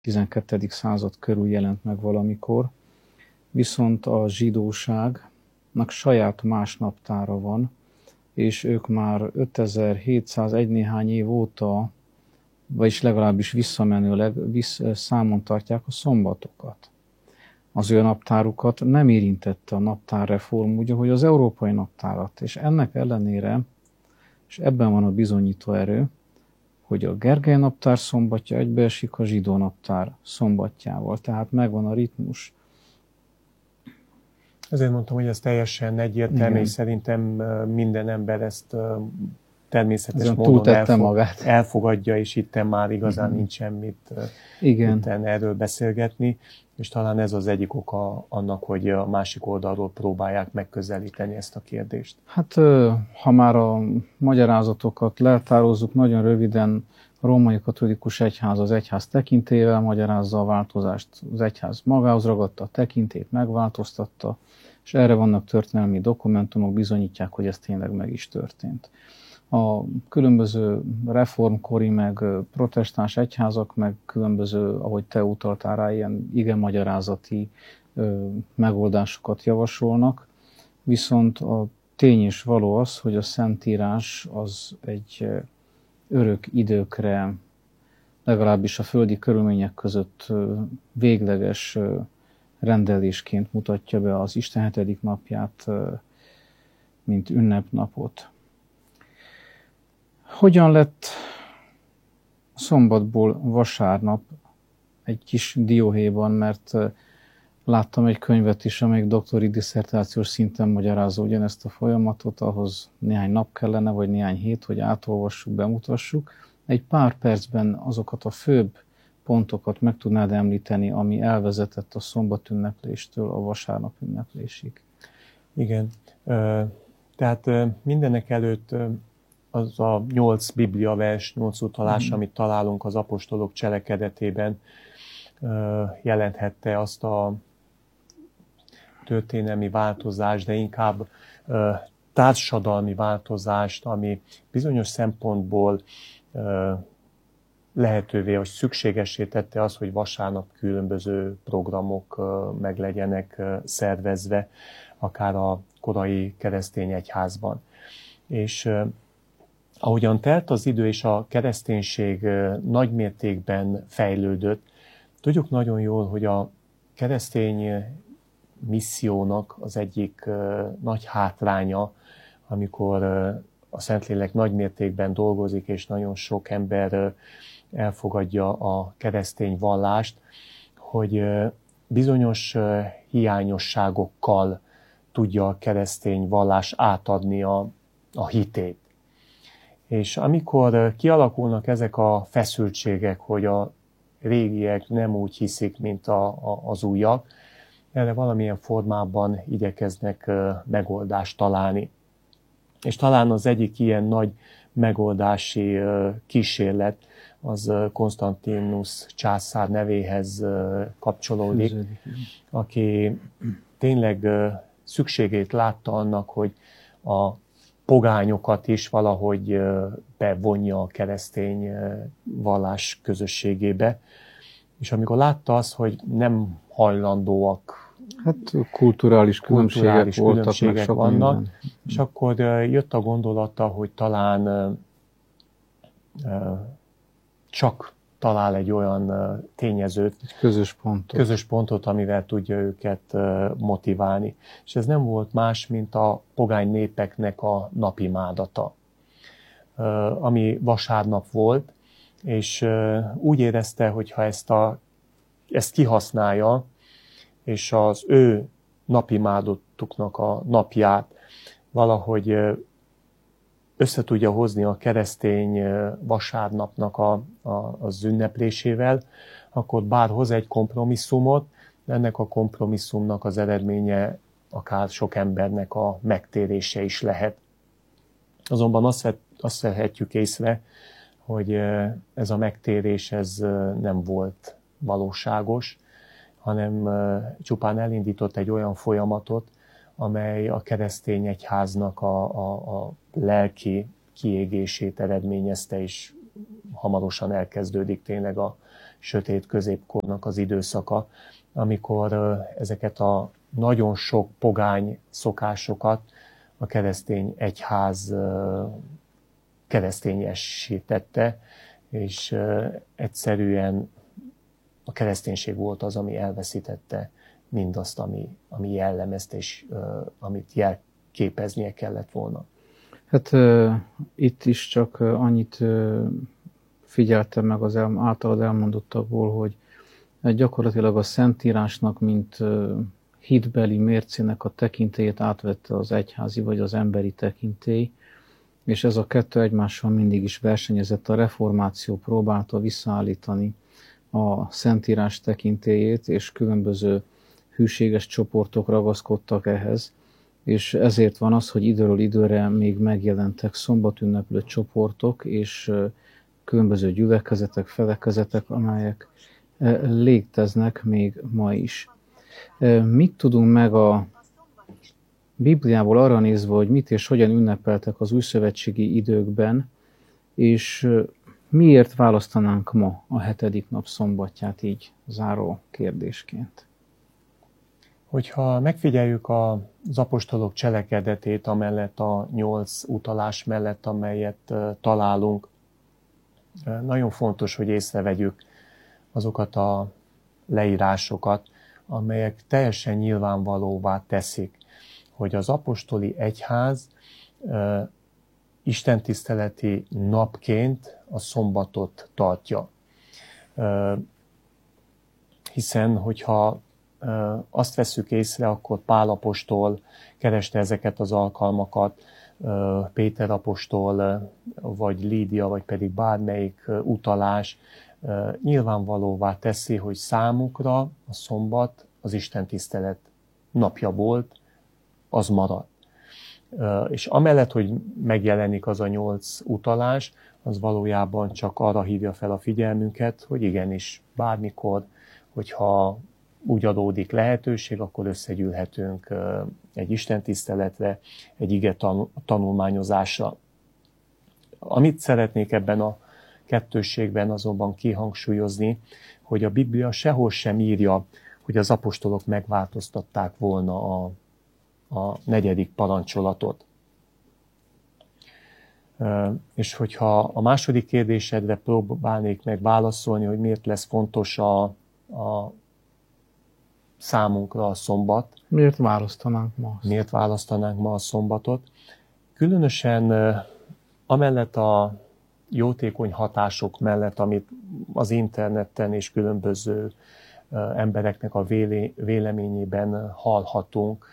12. század körül jelent meg valamikor, viszont a zsidóságnak saját más naptára van, és ők már 5701 néhány év óta, vagyis legalábbis visszamenőleg számon tartják a szombatokat. Az ő naptárukat nem érintette a naptárreform, úgy, ahogy az európai naptárat. És ennek ellenére, és ebben van a bizonyító erő, hogy a Gergely naptár szombatja egybeesik a zsidó naptár szombatjával. Tehát megvan a ritmus. Ezért mondtam, hogy ez teljesen egyértelmű, és szerintem minden ember ezt természetes módon elfogadja, és itten már igazán nincs semmit itten erről beszélgetni, és talán ez az egyik oka annak, hogy a másik oldalról próbálják megközelíteni ezt a kérdést. Hát, ha már a magyarázatokat letározzuk, nagyon röviden a római katolikus egyház az egyház tekintélyével magyarázza a változást. Az egyház magához ragadta a tekintélyt, megváltoztatta, és erre vannak történelmi dokumentumok, bizonyítják, hogy ez tényleg meg is történt. A különböző reformkori, meg protestáns egyházak, meg különböző, ahogy te utaltál rá, ilyen igen magyarázati megoldásokat javasolnak, viszont a tény is való az, hogy a Szentírás az egy örök időkre, legalábbis a földi körülmények között végleges rendelésként mutatja be az Isten 7. napját, mint ünnepnapot. Hogyan lett szombatból vasárnap egy kis dióhéjban, mert láttam egy könyvet is, amelyik doktori disszertációs szinten magyarázza ugyanezt a folyamatot, ahhoz néhány nap kellene, vagy néhány hét, hogy átolvassuk, bemutassuk. Egy pár percben azokat a főbb pontokat meg tudnád említeni, ami elvezetett a szombat ünnepléstől a vasárnap ünneplésig. Igen, tehát mindenek előtt az a 8 bibliavers, 8 utalás, amit találunk az apostolok cselekedetében, jelenthette azt a történelmi változást, de inkább társadalmi változást, ami bizonyos szempontból lehetővé, vagy szükségessé tette az, hogy vasárnap különböző programok meg legyenek szervezve, akár a korai keresztény egyházban. És ahogyan telt az idő és a kereszténység nagy mértékben fejlődött, tudjuk nagyon jól, hogy a keresztény missziónak az egyik nagy hátránya, amikor a Szentlélek nagy mértékben dolgozik, és nagyon sok ember elfogadja a keresztény vallást, hogy bizonyos hiányosságokkal tudja a keresztény vallás átadni a hitét. És amikor kialakulnak ezek a feszültségek, hogy a régiek nem úgy hiszik, mint az újak, erre valamilyen formában igyekeznek megoldást találni. És talán az egyik ilyen nagy megoldási kísérlet az Konstantinus császár nevéhez kapcsolódik, aki tényleg szükségét látta annak, hogy a pogányokat is valahogy bevonja a keresztény vallás közösségébe. És amikor látta azt, hogy nem hajlandóak, hát kulturális különbségek vannak, minden. És akkor jött a gondolata, hogy talán csak talál egy olyan tényezőt, közös pontot, amivel tudja őket motiválni. És ez nem volt más, mint a pogány népeknek a napimádata, ami vasárnap volt, és úgy érezte, hogy ha ezt kihasználja, és az ő napimádatuknak a napját valahogy össze tudja hozni a keresztény vasárnapnak az ünneplésével, akkor bár hoz egy kompromisszumot, de ennek a kompromisszumnak az eredménye akár sok embernek a megtérése is lehet. Azonban azt vehetjük észre, hogy ez a megtérés ez nem volt valóságos, hanem csupán elindított egy olyan folyamatot, amely a keresztény egyháznak a lelki kiégését eredményezte, és hamarosan elkezdődik tényleg a sötét középkornak az időszaka, amikor ezeket a nagyon sok pogány szokásokat a keresztény egyház keresztényesítette, és egyszerűen a kereszténység volt az, ami elveszítette mindazt, ami jellemezte, és amit jelképeznie kellett volna. Hát itt is csak annyit figyeltem meg az általad elmondottakból, hogy gyakorlatilag a Szentírásnak, mint hitbeli mércének a tekintélyét átvette az egyházi vagy az emberi tekintély, és ez a kettő egymással mindig is versenyezett. A reformáció próbálta visszaállítani a Szentírás tekintélyét, és különböző hűséges csoportok ragaszkodtak ehhez, és ezért van az, hogy időről időre még megjelentek szombatünneplő csoportok, és különböző gyülekezetek, felekezetek, amelyek léteznek még ma is. Mit tudunk meg a Bibliából arra nézve, hogy mit és hogyan ünnepeltek az újszövetségi időkben, és miért választanánk ma a 7. nap szombatját így záró kérdésként? Hogyha megfigyeljük az apostolok cselekedetét, amellett a 8 utalás mellett, amelyet találunk, nagyon fontos, hogy észrevegyük azokat a leírásokat, amelyek teljesen nyilvánvalóvá teszik, hogy az apostoli egyház istentiszteleti napként a szombatot tartja. Hiszen, hogyha azt vesszük észre, akkor Pál apostol kereste ezeket az alkalmakat, Péter apostol, vagy Lídia, vagy pedig bármelyik utalás nyilvánvalóvá teszi, hogy számukra a szombat az istentisztelet napja volt, az maradt. És amellett, hogy megjelenik az a 8 utalás, az valójában csak arra hívja fel a figyelmünket, hogy igenis bármikor, hogyha úgy adódik lehetőség, akkor összegyűlhetünk egy istentiszteletre, egy ige tanulmányozásra. Amit szeretnék ebben a kettősségben azonban kihangsúlyozni, hogy a Biblia sehol sem írja, hogy az apostolok megváltoztatták volna a 4. parancsolatot. És hogyha a második kérdésedre próbálnék meg válaszolni, hogy miért lesz fontos a számunkra a szombat. Miért választanánk ma azt? Miért választanánk ma a szombatot? Különösen amellett a jótékony hatások mellett, amit az interneten és különböző embereknek a véleményében hallhatunk,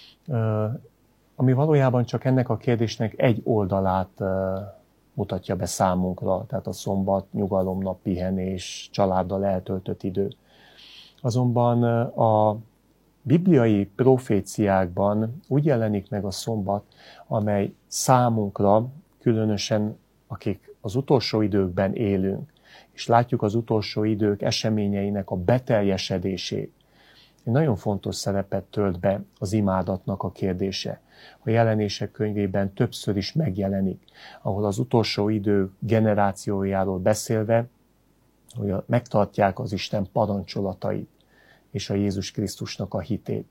ami valójában csak ennek a kérdésnek egy oldalát mutatja be számunkra, tehát a szombat, nyugalomnap, pihenés, családdal eltöltött idő. Azonban a bibliai proféciákban úgy jelenik meg a szombat, amely számunkra, különösen akik az utolsó időkben élünk, és látjuk az utolsó idők eseményeinek a beteljesedését, egy nagyon fontos szerepet tölt be az imádatnak a kérdése. A Jelenések könyvében többször is megjelenik, ahol az utolsó idő generációjáról beszélve, hogy megtartják az Isten parancsolatait és a Jézus Krisztusnak a hitét.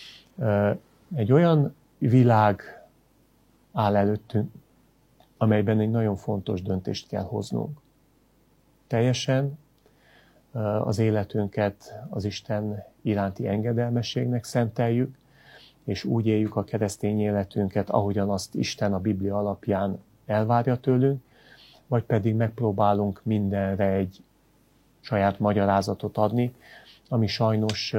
Egy olyan világ áll előttünk, amelyben egy nagyon fontos döntést kell hoznunk. Teljesen az életünket az Isten iránti engedelmességnek szenteljük, és úgy éljük a keresztény életünket, ahogyan azt Isten a Biblia alapján elvárja tőlünk, vagy pedig megpróbálunk mindenre egy saját magyarázatot adni, ami sajnos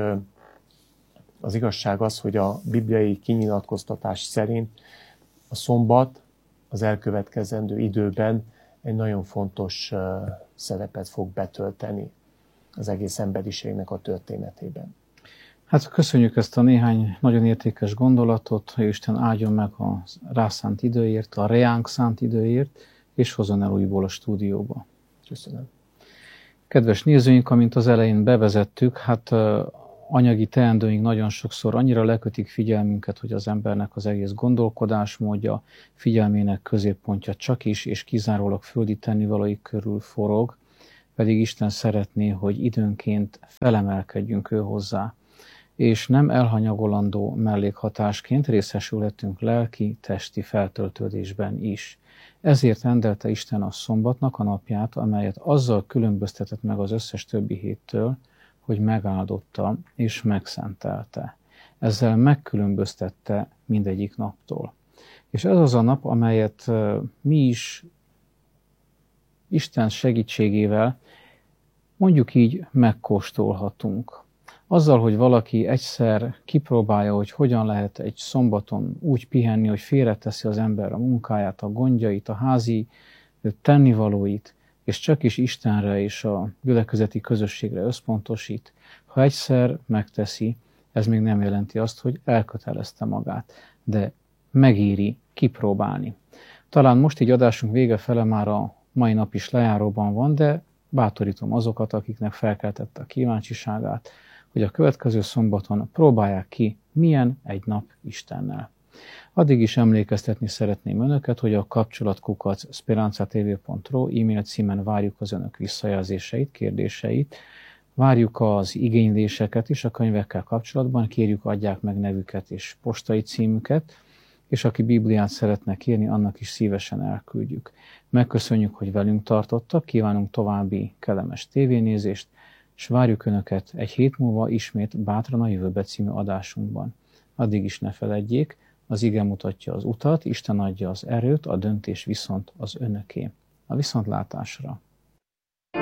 az igazság az, hogy a bibliai kinyilatkoztatás szerint a szombat az elkövetkezendő időben egy nagyon fontos szerepet fog betölteni az egész emberiségnek a történetében. Hát köszönjük ezt a néhány nagyon értékes gondolatot, hogy Isten áldjon meg a rászánt időért, a reánk szánt időért, és hozzon el újból a stúdióba. Köszönöm. Kedves nézőink, amint az elején bevezettük, hát anyagi teendőink nagyon sokszor annyira lekötik figyelmünket, hogy az embernek az egész gondolkodásmódja, figyelmének középpontja csak is és kizárólag földi tennivalói körül forog. pedig Isten szeretné, hogy időnként felemelkedjünk ő hozzá, és nem elhanyagolandó mellékhatásként részesülhetünk lelki, testi feltöltődésben is. Ezért rendelte Isten a szombatnak a napját, amelyet azzal különböztetett meg az összes többi héttől, hogy megáldotta és megszentelte. Ezzel megkülönböztette mindegyik naptól. És ez az a nap, amelyet mi is Isten segítségével mondjuk így megkóstolhatunk. Azzal, hogy valaki egyszer kipróbálja, hogy hogyan lehet egy szombaton úgy pihenni, hogy félreteszi az ember a munkáját, a gondjait, a házi tennivalóit, és csak is Istenre és a gyülekezeti közösségre összpontosít. Ha egyszer megteszi, ez még nem jelenti azt, hogy elkötelezte magát, de megéri kipróbálni. Talán most így adásunk vége fele már a mai nap is lejáróban van, de bátorítom azokat, akiknek felkeltette a kíváncsiságát, hogy a következő szombaton próbálják ki, milyen egy nap Istennel. Addig is emlékeztetni szeretném önöket, hogy a kapcsolatkukac@speranzatv.ru e-mail címen várjuk az önök visszajelzéseit, kérdéseit, várjuk az igényléseket is a könyvekkel kapcsolatban, kérjük adják meg nevüket és postai címüket, és aki Bibliát szeretne kérni, annak is szívesen elküldjük. Megköszönjük, hogy velünk tartottak, kívánunk további kellemes tévénézést, és várjuk önöket egy hét múlva ismét Bátran a jövőbe című adásunkban. Addig is ne feledjék, az ige mutatja az utat, Isten adja az erőt, a döntés viszont az önöké. A viszontlátásra!